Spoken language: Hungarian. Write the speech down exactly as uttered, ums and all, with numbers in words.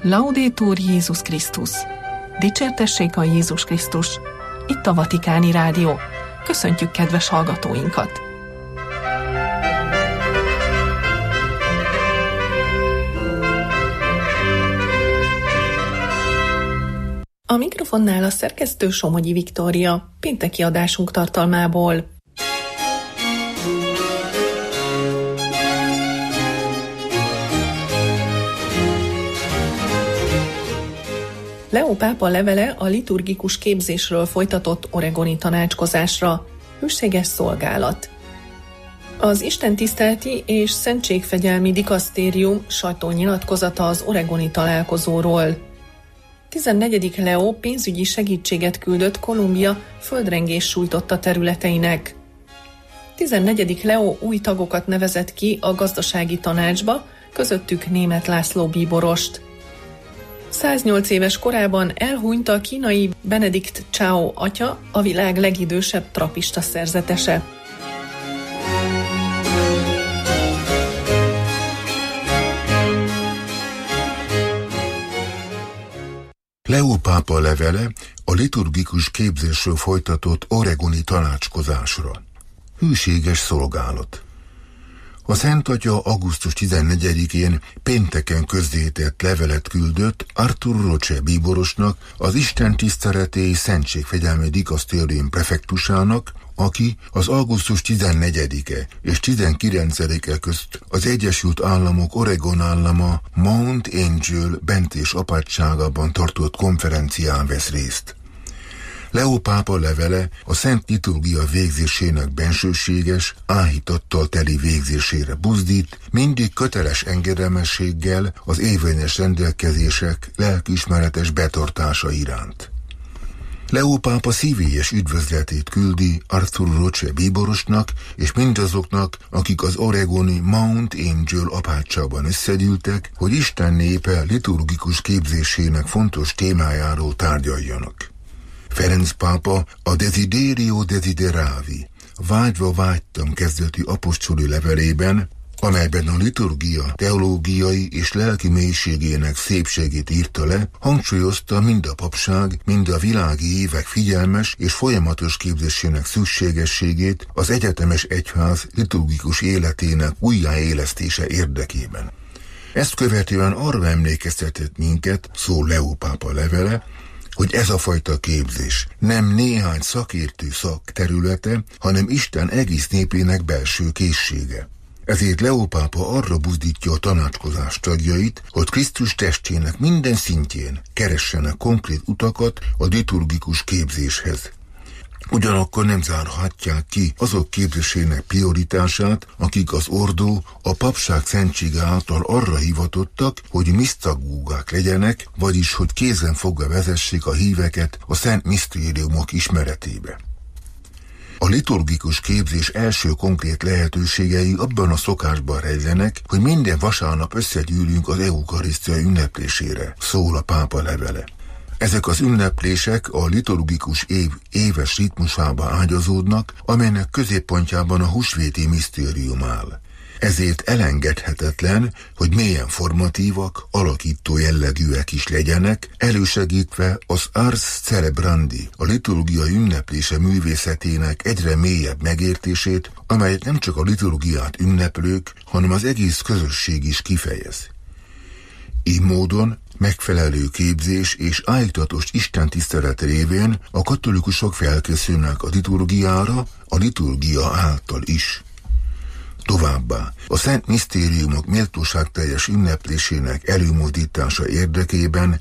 Laudetur Jézus Krisztus! Dicsértessék a Jézus Krisztus! Itt a Vatikáni Rádió. Köszöntjük kedves hallgatóinkat! A mikrofonnál a szerkesztő Somogyi Viktória, pénteki adásunk tartalmából. Leó pápa levele a liturgikus képzésről folytatott oregoni tanácskozásra. Hűséges szolgálat. Az istentiszteleti és szentségfegyelmi dikasztérium sajtónyilatkozata az oregoni találkozóról. tizennegyedik Leó pénzügyi segítséget küldött Kolumbia földrengés sújtotta területeinek. tizennegyedik Leó új tagokat nevezett ki a gazdasági tanácsba, közöttük Németh László bíborost. száznyolc éves korában elhunyt a kínai Benedikt Chao atya, a világ legidősebb trapista szerzetese. Leó pápa levele a liturgikus képzésről folytatott oregoni tanácskozásra. Hűséges szolgálat. A Szent Atya augusztus tizennegyedikén pénteken közzétett levelet küldött Arthur Roche bíborosnak, az Isten tiszteleti és szentségfegyelmi dikasztérium prefektusának, aki az augusztus tizennegyedike és tizenkilencedike közt az Egyesült Államok Oregon állama Mount Angel bentés apátságában tartott konferencián vesz részt. Leó pápa levele a szent liturgia végzésének bensőséges, áhítattal teli végzésére buzdít, mindig köteles engedelmességgel az érvényes rendelkezések lelkiismeretes betartása iránt. Leó pápa szívélyes üdvözletét küldi Arthur Roche bíborosnak és mindazoknak, akik az oregoni Mount Angel apátságban összegyűltek, hogy Isten népe liturgikus képzésének fontos témájáról tárgyaljanak. Ferenc pápa a Desiderio Desideravi, vágyva vágytam kezdetű apostoli levelében, amelyben a liturgia teológiai és lelki mélységének szépségét írta le, hangsúlyozta mind a papság, mind a világi évek figyelmes és folyamatos képzésének szükségességét az egyetemes egyház liturgikus életének újjáélesztése érdekében. Ezt követően arra emlékeztetett minket, szól Leó pápa levele, hogy ez a fajta képzés nem néhány szakértő szakterülete, hanem Isten egész népének belső készsége. Ezért Leó pápa arra buzdítja a tanácskozás tagjait, hogy Krisztus testének minden szintjén keressenek konkrét utakat a liturgikus képzéshez. Ugyanakkor nem zárhatják ki azok képzésének prioritását, akik az ordó, a papság szentsége által arra hivatottak, hogy misztagógák legyenek, vagyis hogy kézen fogva vezessék a híveket a szent misztériumok ismeretébe. A liturgikus képzés első konkrét lehetőségei abban a szokásban rejlenek, hogy minden vasárnap összegyűlünk az eukarisztia ünneplésére, szól a pápa levele. Ezek az ünneplések a liturgikus év éves ritmusába ágyazódnak, amelynek középpontjában a húsvéti misztérium áll. Ezért elengedhetetlen, hogy mélyen formatívak, alakító jellegűek is legyenek, elősegítve az ars celebrandi, a liturgia ünneplése művészetének egyre mélyebb megértését, amelyet nem csak a liturgiát ünneplők, hanem az egész közösség is kifejez. Így módon megfelelő képzés és állítatos istentisztelet révén a katolikusok felkészülnek a liturgiára, a liturgia által is. Továbbá a szent misztériumok méltóságteljes ünneplésének előmozdítása érdekében